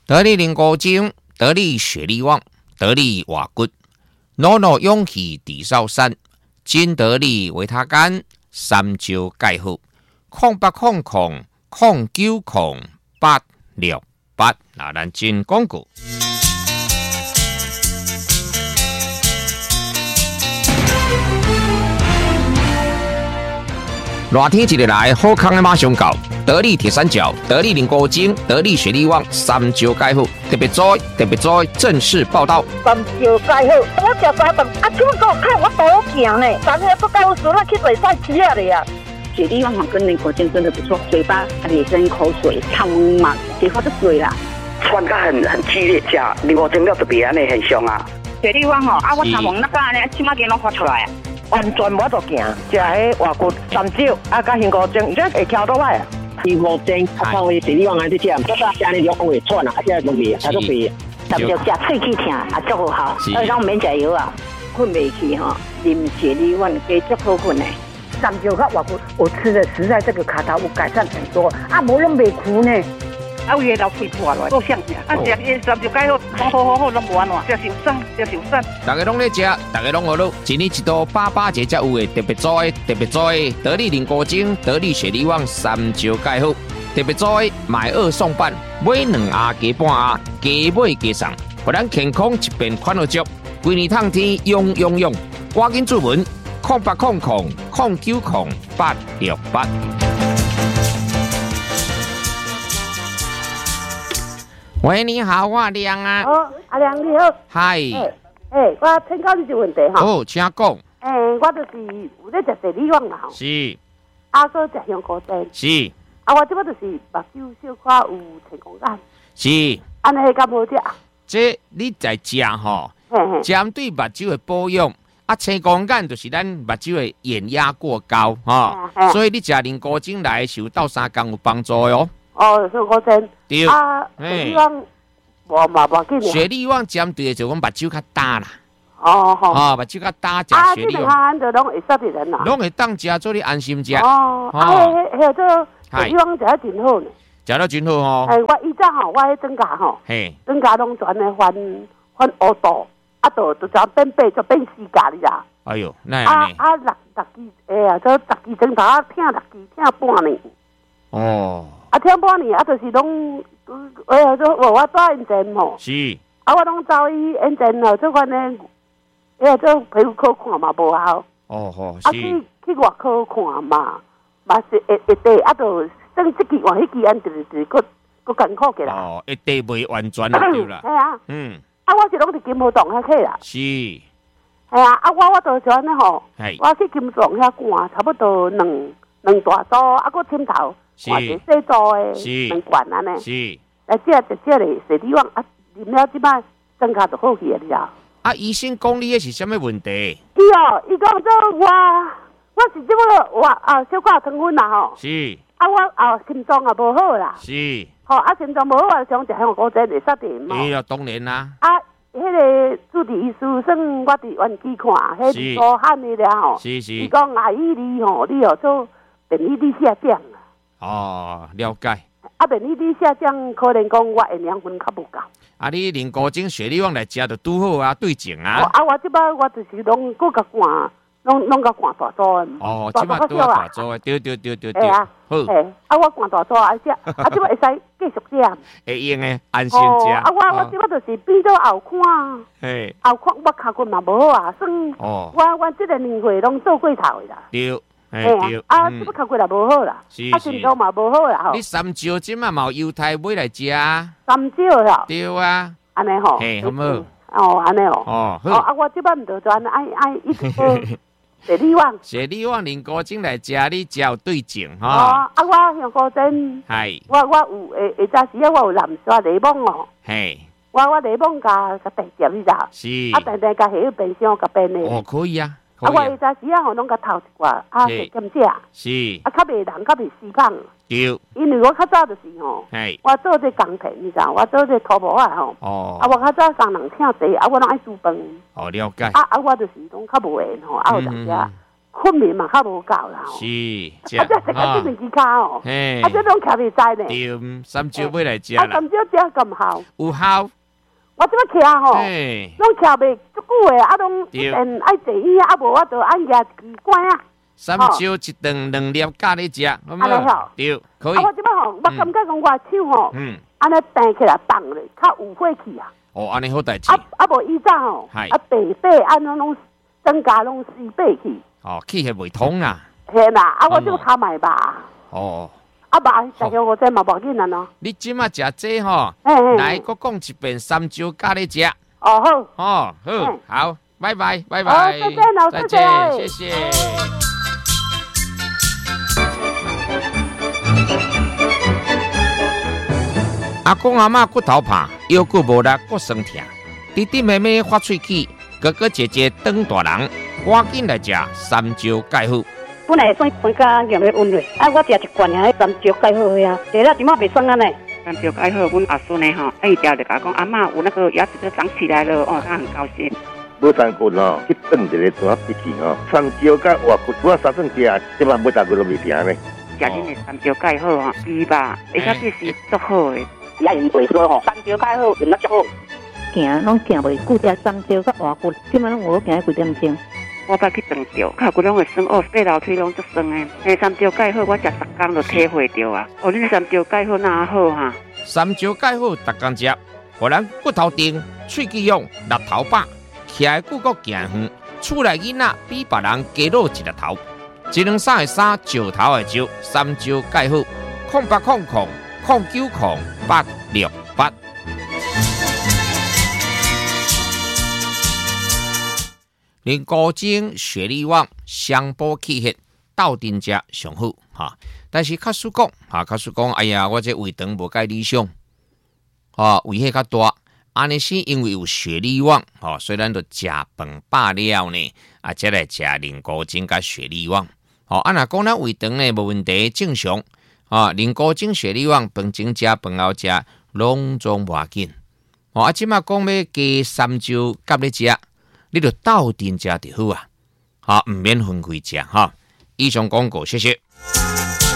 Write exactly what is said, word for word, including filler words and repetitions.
得力零高精，得力雪力旺，得力瓦骨，努努勇气抵少山，金得力维他干，三招介好，空八空空空九空八六八，那咱进广告。热天一日来，好康的马上到。得力铁三角、得力零高精、得力雪力旺三招介好，特别在特别在正式报道。 三招介好，我食三顿，啊，怎么给我看我多行呢？昨天不告诉我去做菜吃啊了呀。 雪力旺跟零高精真的不错，嘴巴也生口水，汤嘛，结果就水啦。 酸感很很激烈，吃零高精料特别安尼很凶啊。 雪力旺吼，啊，我头毛那个安尼，起码给拢发出来啊。 完全无得行，食迄外骨三招，啊，加香菇精，伊这会翘倒来啊。 零高精，啊，靠伊雪力旺安尼食，这个家里两会喘啊，啊，这容易，啊，都肥。 三招食喙齿疼，啊，足好好，而且免食药啊，困袂去吼，啉雪力旺加足好困的。 三招甲外骨，我吃的实在这个卡头有改善很多，啊，无拢袂苦呢。啊，有个老肺破落，够香些。啊，食伊三招介好，好好好好，拢无安怎，食受伤，食受伤。 大家拢咧食，大家拢学路，一年一度八八节才有的特别做的，特别做的得力零高精、得力雪力旺三招介好，特别做的买二送半，买两盒加半盒，加买加送，互咱健康一边款好足，规年通天用用用，赶紧注文，空八空空空九空八六八。喂，你好，我亮啊。 哦，阿亮你好。 嗨。 诶、欸，我请教你一个问题哈。 哦，请讲。诶、 欸，我就是有咧食雪力旺啦吼。 是。 啊，搁食香菇精。 是。 啊，我即摆就是目睭小可有青光眼。 是。 安尼会敢无食？ 这你在食吼，针对目睭的保养。啊，青光眼就是咱目睭的眼压过高吼，所以你食零高精来是有斗三工有帮助哟。 哦，香菇精。 对。 啊，雪力旺无嘛无紧。 雪力旺针对的就讲目睭较大啦。 哦吼。 哦，目睭较大食雪力旺。 啊，这两项就拢会杀敌人啦。 拢会当食，做你安心食。 哦。啊，迄迄个雪力旺食得真好呢。食得真好吼。 哎，我以前吼，我迄增加吼，增加拢全的翻翻乌度。啊，就就就变八，就变四价哩啦。 哎呦，那啊啊，六六支，哎呀，这十支钟头啊，听六支，听半年。 哦。 啊，听半年啊，就是拢，哎呀，这我我做验证吼。 是。 啊，我拢走去验证咯，这款呢，哎呀，这皮肤科看嘛无效。 哦吼， 是。啊，去去外科看嘛，嘛是会会得，啊，就算这支换迄支，安就是就是搁搁艰苦起来。 哦，会得未完全就对啦。 系啊。 嗯。 啊，我是拢是金毛洞遐去啦。 是。 系啊，啊，我我就就安尼吼，我去金洞遐灌，差不多两两大组，啊，搁枕头，换一小组的两罐安尼。 是。 来这就这个雪力旺啊，啉了即摆增加就好去了。 啊，医生讲你迄是啥物问题？ 伊哦，伊讲做我，我是即个我啊，小可糖分啦吼。 是。 啊，我啊心脏也无好啦。 是。 吼啊，心脏无好啊，想食香菇精会杀敌嘛。 哎呀，当然啦。 啊，迄个主治医师算我伫院机看，迄是武汉的了吼。 是是。 伊讲阿姨你吼，你哦做便利力下降啊。 哦，了解。 啊，便利力下降，可能讲我营养分较无够。 啊，你零高精雪力旺来食就拄好啊，对症啊。 啊，我即摆我就是拢搁甲灌。拢拢甲灌大组的， 哦，即摆拄大组的，对对对对对， 好。诶，啊，我灌大组啊食，啊，即摆会使继续食。 会用诶，安心食。 啊，我我即摆就是变做后看，嘿，后看我骹骨嘛无好啊，算。哦。我我即个年岁拢做过头的啦。 对，嘿对。啊，即摆骹骨也无好啦，啊，心脏嘛无好啦吼。 你三招即摆嘛有犹太买来食。 三招啦。 对啊。 安尼吼。 嘿，好无？ 哦，安尼哦。 哦， 好。啊，我即摆毋着全爱爱一直做。雪力旺， 雪力旺零高精来食，你只有对症哈。 哦，啊，我香菇精，系，我我有诶，诶，早时啊，我有蓝刷柠檬哦。系，我我柠檬加加白汁，你知？是。啊，定定加下去冰箱加冰的。哦，可以啊。啊，我早时啊，吼，拢甲透一寡，啊，减减食。是。啊，较袂人，较袂死胖。对。因为我较早就是吼，系，我做这工田，你知？我做这土木啊吼。哦。啊，我较早送人请茶，啊，我拢爱煮饭。哦，了解。啊啊，我就是拢较无闲吼，啊有当时啊， 昆明嘛，较无够啦。 是， 啊，这食个这面机卡哦，啊，这种徛袂知呢。 对，三招要来食啦。 啊，三招食咁好。 有效。 我即摆徛吼，拢徛袂足久诶，啊，拢一定爱坐椅，啊，无我就按压机关啊。 三招一顿两粒加你食，好冇？对，可以。 啊，我即摆吼，我感觉讲我手吼，嗯，安尼弹起来放咧，较有火气啊。 哦，安尼好代志。 啊啊，无以前吼，啊白白安尼拢增加拢四八去。 哦，气血未通啊。 系啦，啊，我就头卖吧。 哦。 啊爸，大家我这嘛无紧啊喏。 你即马食这吼，来，我讲一遍三招加你食。 哦好。 哦好，好，拜拜，拜拜。 好，再见老师， 再见，谢谢。阿公阿嬷骨头怕，腰骨无力，骨酸痛。弟弟妹妹发喙齿，哥哥姐姐当大人，赶紧来食三招解好。 本来算酸甲咸的温热，啊，我食一罐遐三招解好呀，食了即马袂酸安尼。 三招解好，阮阿孙呢吼，啊伊条就甲讲阿嬷有那个牙齿都长起来了哦，他很高兴。 无三棍吼，去炖一个大笔去吼，三招甲活骨，我三顿食，即马每大棍都袂停呢。 食恁的三招解好吼，猪吧，而且这是足好的。 也用袂说吼，三招解好用得足好。 行拢行袂久，食三招甲活骨，即马拢有行几点钟。 我捌去长照，脚骨拢会酸，哦，爬楼梯拢足酸诶。诶，三招解好，我食十工就体会着啊。哦，恁三招解好哪好哈？ 三招解好，逐工食，互咱骨头硬，喙齿勇，力头饱，徛诶骨骼行远，厝内囡仔比别人加老一粒头。一两三个三，石头的石，三招解好，空八空空，空九空八六八。连高精、雪力旺、香波气血、斗阵食上好哈。但是卡叔讲哈，卡叔讲，哎呀，我这胃肠无介理想，啊，胃气较大。安尼是因为有雪力旺，哦，所以咱就食饭饱了呢，啊，再来食连高精甲雪力旺。哦，啊，若讲咱胃肠呢无问题正常，啊，连高精、雪力旺，饭前食、饭后食，拢总无要紧。哦，啊，即马讲要加三招甲你食。你就斗阵食就好啊，好，唔免分开食哈。以上广告，谢谢。